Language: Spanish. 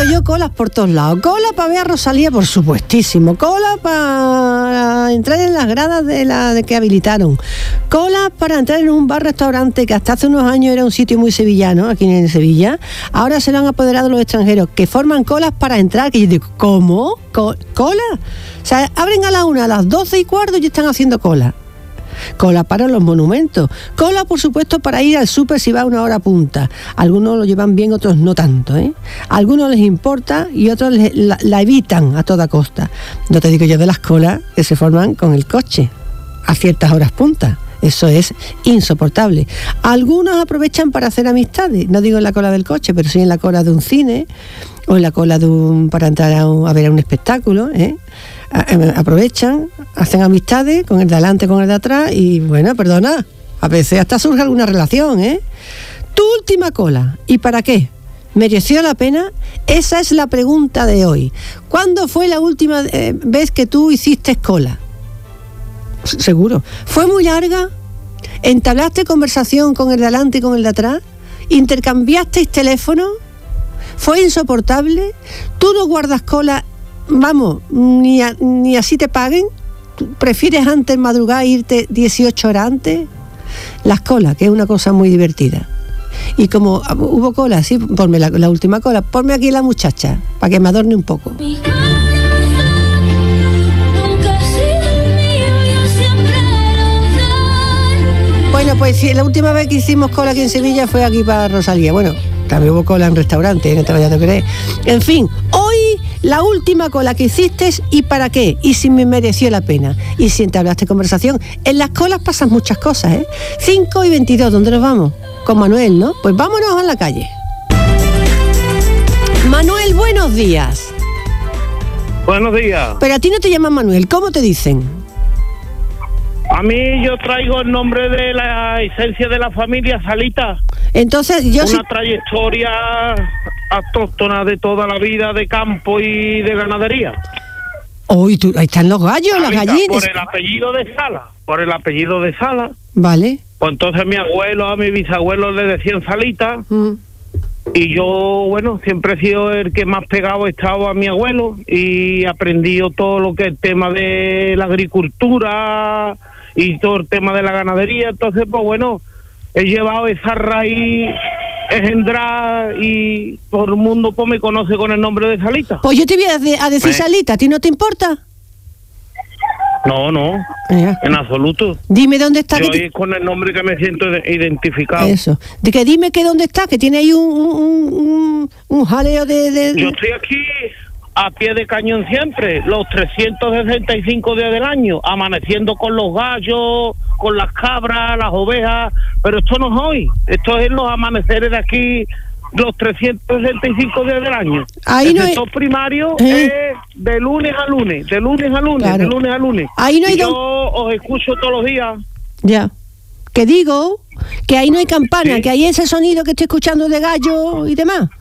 yo colas por todos lados. Cola para ver a Rosalía, por supuestísimo. Cola para entrar en las gradas de que habilitaron. Cola para entrar en un bar-restaurante que hasta hace unos años era un sitio muy sevillano, aquí en Sevilla. Ahora se lo han apoderado los extranjeros, que forman colas para entrar. Que yo digo, ¿cómo? ¿Cola? O sea, abren a las 1, a las 12:15 y están haciendo cola. Cola para los monumentos. Cola, por supuesto, para ir al súper si va a una hora punta. Algunos lo llevan bien, otros no tanto, ¿eh? A algunos les importa y otros la evitan a toda costa. No te digo yo de las colas que se forman con el coche a ciertas horas punta. Eso es insoportable. Algunos aprovechan para hacer amistades. No digo en la cola del coche, pero sí en la cola de un cine o en la cola para entrar a ver un espectáculo, ¿eh? Aprovechan, hacen amistades con el de adelante, con el de atrás y bueno, perdona, a veces hasta surge alguna relación, ¿eh? Tu última cola, ¿y para qué? ¿Mereció la pena? Esa es la pregunta de hoy. ¿Cuándo fue la última vez que tú hiciste cola? Seguro. ¿Fue muy larga? ¿Entablaste conversación con el de adelante y con el de atrás? ¿Intercambiasteis teléfono? ¿Fue insoportable? ¿Tú no guardas cola? Vamos, ni así te paguen. ¿Prefieres antes madrugar e irte 18 horas antes? Las colas, que es una cosa muy divertida. Y como hubo cola, sí, ponme la última cola, ponme aquí la muchacha, para que me adorne un poco. Bueno, pues sí, la última vez que hicimos cola aquí en Sevilla fue aquí para Rosalía. Bueno, también hubo cola en restaurantes, no te vayas a creer. En fin, hoy la última cola que hiciste y para qué, y si me mereció la pena, y si entablaste conversación. En las colas pasan muchas cosas, ¿eh? 5:22, ¿dónde nos vamos? Con Manuel, ¿no? Pues vámonos a la calle. Manuel, buenos días. Buenos días. Pero a ti no te llaman Manuel, ¿cómo te dicen? A mí yo traigo el nombre de la esencia de la familia Salita. Entonces una trayectoria autóctona de toda la vida de campo y de ganadería. Ahí están los gallos, Salita, las gallinas. Por el apellido de Sala. Vale. Pues entonces a mi bisabuelo le decían Salita. Y yo, bueno, siempre he sido el que más pegado he estado a mi abuelo y he aprendido todo lo que es el tema de la agricultura y todo el tema de la ganadería. Entonces, pues bueno, he llevado esa raíz engendrada y todo el mundo pues me conoce con el nombre de Salita. Pues yo te voy a decir Salita, ¿a ti no te importa? No, en absoluto. Dime dónde está. Yo es con el nombre que me siento identificado. Eso. De que dime que dónde está, que tiene ahí un jaleo de... Yo estoy aquí a pie de cañón siempre, los 365 días del año, amaneciendo con los gallos, con las cabras, las ovejas, pero esto no es hoy, esto es los amaneceres de aquí, los 365 días del año. Ahí el sector primario es de lunes a lunes, claro. De lunes a lunes. Ahí no hay yo os escucho todos los días. Ya. Que digo que ahí no hay campana, sí. Que hay ese sonido que estoy escuchando de gallo y demás.